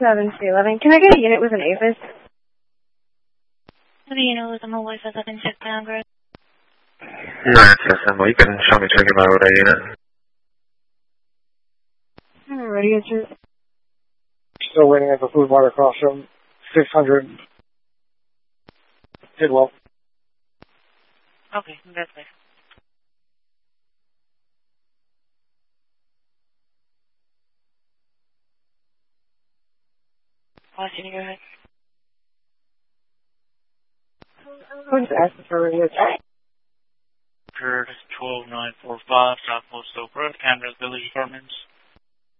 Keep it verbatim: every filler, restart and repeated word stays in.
seven two eleven. Can I get a unit with an APHIS? The unit with a mobile says I can check down, Greg. No, it's assemble. You can show me checking out with a unit. Alrighty, it's just... Still waiting at the food water crossroom. six hundred. Did well. Okay, that's clear. Austin, go ahead. I'm going to ask for a unit. Curtis twelve nine four five, Southwest Oak Road, Canada's Village Apartments.